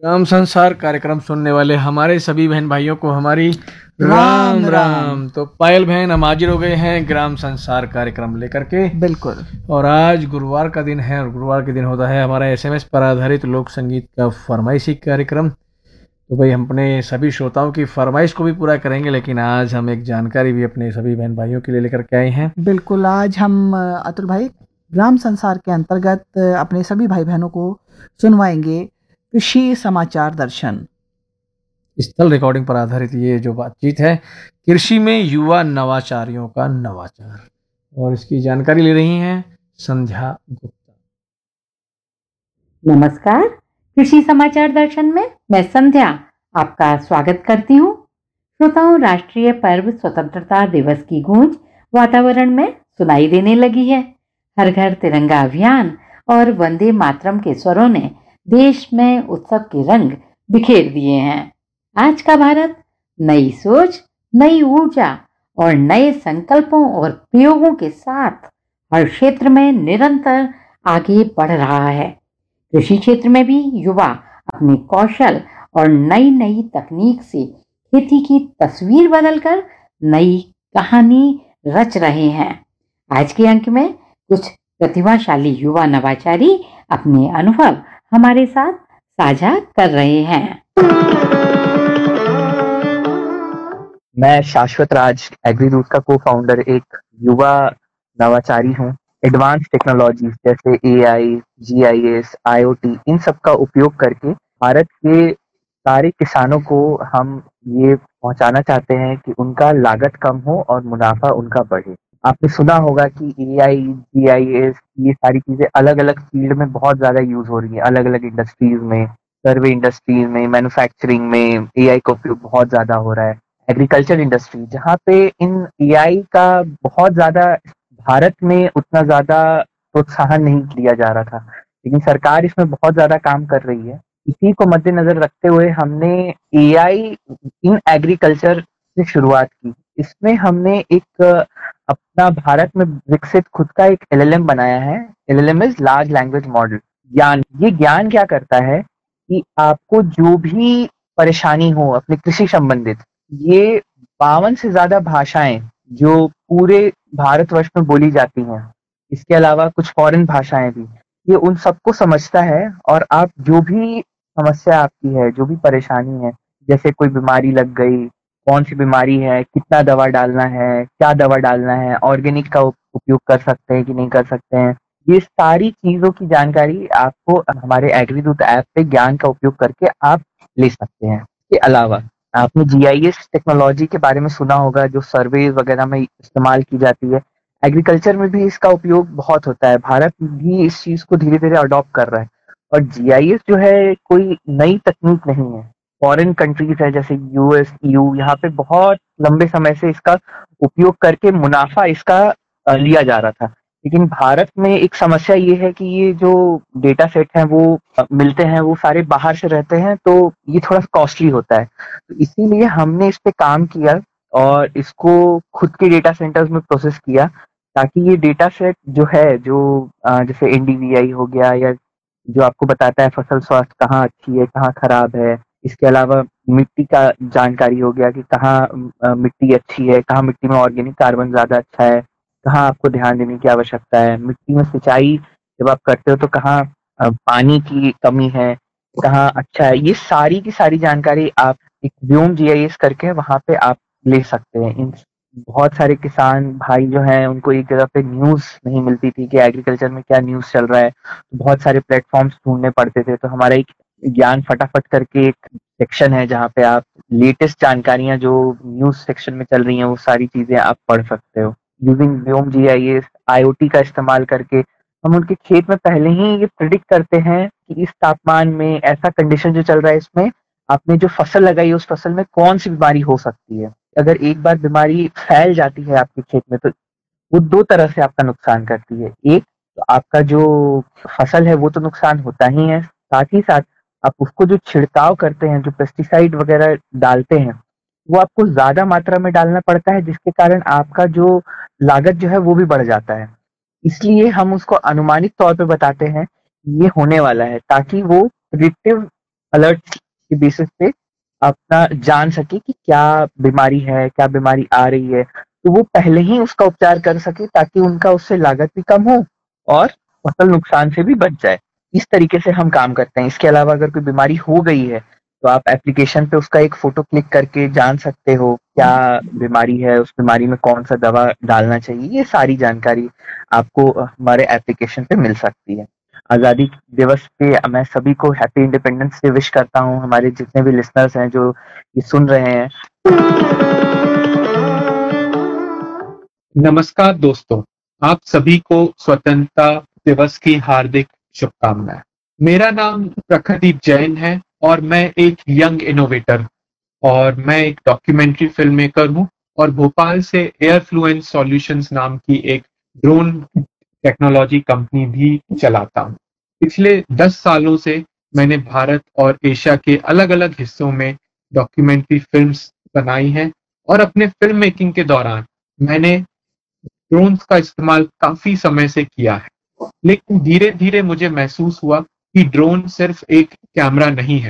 राम संसार कार्यक्रम सुनने वाले हमारे सभी बहन भाइयों को हमारी राम राम राम। राम। तो पायल बहन हम हाजिर हो गए हैं ग्राम संसार कार्यक्रम लेकर के। बिल्कुल। और आज गुरुवार का दिन है और गुरुवार के दिन होता है हमारा एसएमएस पर आधारित लोक संगीत का फरमाइशी कार्यक्रम। तो भाई हम अपने सभी श्रोताओं की फरमाइश को भी पूरा करेंगे, लेकिन आज हम एक जानकारी भी अपने सभी बहन भाइयों के लिए लेकर के आए हैं। बिल्कुल, आज हम अतुल भाई ग्राम संसार के अंतर्गत अपने सभी भाई बहनों को सुनवाएंगे कृषि समाचार दर्शन। स्थल रिकॉर्डिंग पर आधारित ये जो बातचीत है, कृषि में युवा नवाचारियों का नवाचार, और इसकी जानकारी ले रही हैं संध्या गुप्ता। नमस्कार, कृषि समाचार दर्शन में मैं संध्या आपका स्वागत करती हूँ। श्रोताओं, राष्ट्रीय पर्व स्वतंत्रता दिवस की गूंज वातावरण में सुनाई देने लगी है। हर घर तिरंगा अभियान और वंदे मातरम के स्वरों ने देश में उत्सव के रंग बिखेर दिए हैं। आज का भारत नई सोच, नई ऊर्जा और नए संकल्पों और प्रयोगों के साथ हर क्षेत्र में निरंतर आगे बढ़ रहा है। कृषि क्षेत्र में भी युवा अपने कौशल और नई नई तकनीक से खेती की तस्वीर बदलकर नई कहानी रच रहे हैं। आज के अंक में कुछ प्रतिभाशाली युवा नवाचारी अपने अनुभव हमारे साथ साझा कर रहे हैं। मैं शाश्वत राज एग्रीरूट का को फाउंडर एक युवा नवाचारी हूँ। एडवांस टेक्नोलॉजीज जैसे एआई, जीआईएस, आईओटी, इन सब का उपयोग करके भारत के सारे किसानों को हम ये पहुंचाना चाहते हैं कि उनका लागत कम हो और मुनाफा उनका बढ़े। आपने सुना होगा कि एआई, जीआईएस, ये सारी चीजें अलग अलग फील्ड में बहुत ज्यादा यूज हो रही है, अलग अलग इंडस्ट्रीज में, सर्वे इंडस्ट्रीज में, मैन्युफैक्चरिंग में एआई का उपयोग बहुत ज्यादा हो रहा है। एग्रीकल्चर इंडस्ट्री, जहाँ पे इन एआई का बहुत ज्यादा भारत में उतना ज्यादा प्रोत्साहन नहीं दिया जा रहा था, लेकिन सरकार इसमें बहुत ज्यादा काम कर रही है। इसी को मद्देनजर रखते हुए हमने एआई इन एग्रीकल्चर से शुरुआत की। इसमें हमने एक अपना भारत में विकसित खुद का एक एलएलएम बनाया है। LLM is large language model. ये ज्ञान क्या करता है कि आपको जो भी परेशानी हो अपने कृषि संबंधित, ये 52 से ज्यादा भाषाएं जो पूरे भारतवर्ष में बोली जाती हैं, इसके अलावा कुछ फॉरेन भाषाएं भी, ये उन सबको समझता है। और आप जो भी समस्या आपकी है, जो भी परेशानी है, जैसे कोई बीमारी लग गई, कौन सी बीमारी है, कितना दवा डालना है, क्या दवा डालना है, ऑर्गेनिक का उपयोग कर सकते हैं कि नहीं कर सकते हैं, ये सारी चीजों की जानकारी आपको हमारे एग्रीदूत ऐप पे ज्ञान का उपयोग करके आप ले सकते हैं। इसके अलावा आपने जीआईएस टेक्नोलॉजी के बारे में सुना होगा, जो सर्वे वगैरह में इस्तेमाल की जाती है। एग्रीकल्चर में भी इसका उपयोग बहुत होता है। भारत भी इस चीज को धीरे धीरे अडॉप्ट कर रहा है। और जीआईएस जो है कोई नई तकनीक नहीं है। फॉरेन कंट्रीज है जैसे यूएस, ईयू, यहाँ पे बहुत लंबे समय से इसका उपयोग करके मुनाफा इसका लिया जा रहा था। लेकिन भारत में एक समस्या ये है कि ये जो डेटा सेट है वो मिलते हैं, वो सारे बाहर से रहते हैं, तो ये थोड़ा कॉस्टली होता है। तो इसीलिए हमने इस पे काम किया और इसको खुद के डेटा सेंटर्स में प्रोसेस किया, ताकि ये डेटा सेट जो है, जो जैसे एनडीवीआई हो गया, या जो आपको बताता है फसल स्वास्थ्य कहाँ अच्छी है, कहाँ खराब है। इसके अलावा मिट्टी का जानकारी हो गया कि कहाँ मिट्टी अच्छी है, कहाँ मिट्टी में ऑर्गेनिक कार्बन ज्यादा अच्छा है, कहाँ आपको ध्यान देने की आवश्यकता है। मिट्टी में सिंचाई जब आप करते हो तो कहाँ पानी की कमी है, कहाँ अच्छा है। ये सारी की सारी जानकारी आप एक व्योम जीआईएस करके वहां पे आप ले सकते हैं। इन बहुत सारे किसान भाई जो हैं, उनको एक जगह पे न्यूज नहीं मिलती थी कि एग्रीकल्चर में क्या न्यूज चल रहा है, तो बहुत सारे प्लेटफॉर्म्स ढूंढने पड़ते थे। तो हमारा एक ज्ञान फटाफट करके एक सेक्शन है जहाँ पे आप लेटेस्ट जानकारियां जो न्यूज सेक्शन में चल रही हैं, वो सारी चीजें आप पढ़ सकते हो। यूजिंग व्योम जीआईएस, आईओटी का इस्तेमाल करके हम उनके खेत में पहले ही ये प्रिडिक्ट करते हैं कि इस तापमान में, ऐसा कंडीशन जो चल रहा है, इसमें आपने जो फसल लगाई है उस फसल में कौन सी बीमारी हो सकती है। अगर एक बार बीमारी फैल जाती है आपके खेत में, तो वो दो तरह से आपका नुकसान करती है। एक तो आपका जो फसल है वो तो नुकसान होता ही है, साथ ही साथ आप उसको जो छिड़काव करते हैं, जो पेस्टिसाइड वगैरह डालते हैं, वो आपको ज्यादा मात्रा में डालना पड़ता है, जिसके कारण आपका जो लागत जो है वो भी बढ़ जाता है। इसलिए हम उसको अनुमानित तौर पे बताते हैं ये होने वाला है, ताकि वो प्रिडिक्टिव अलर्ट के बेसिस पे अपना जान सके कि क्या बीमारी है, क्या बीमारी आ रही है, तो वो पहले ही उसका उपचार कर सके ताकि उनका उससे लागत भी कम हो और फसल नुकसान से भी बच जाए। इस तरीके से हम काम करते हैं। इसके अलावा अगर कोई बीमारी हो गई है तो आप एप्लीकेशन पे उसका एक फोटो क्लिक करके जान सकते हो क्या बीमारी है, उस बीमारी में कौन सा दवा डालना चाहिए। ये सारी जानकारी आपको हमारे एप्लीकेशन पे मिल सकती है। आजादी दिवस पे मैं सभी को हैप्पी इंडिपेंडेंस डे विश करता हूँ। हमारे जितने भी लिसनर्स हैं जो ये सुन रहे हैं, नमस्कार दोस्तों, आप सभी को स्वतंत्रता दिवस की हार्दिक शुभकामनाएं। मेरा नाम प्रखरदीप जैन है और मैं एक यंग इनोवेटर और मैं एक डॉक्यूमेंट्री फिल्म मेकर हूं और भोपाल से एयरफ्लुएंस सॉल्यूशंस नाम की एक ड्रोन टेक्नोलॉजी कंपनी भी चलाता हूं। पिछले 10 सालों से मैंने भारत और एशिया के अलग-अलग हिस्सों में डॉक्यूमेंट्री फिल्म्स बनाई हैं और अपने फिल्म मेकिंग के दौरान मैंने ड्रोन्स का इस्तेमाल काफी समय से किया है, लेकिन धीरे धीरे मुझे महसूस हुआ कि ड्रोन सिर्फ एक कैमरा नहीं है,